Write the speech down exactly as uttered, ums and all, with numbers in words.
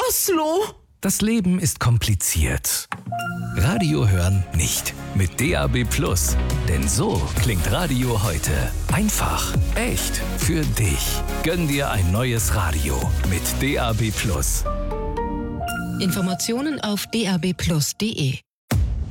Oslo. Das Leben ist kompliziert. Radio hören nicht. Mit D A B Plus. Denn so klingt Radio heute. Einfach, echt, für dich. Gönn dir ein neues Radio mit D A B Plus. Informationen auf d a b plus punkt d e.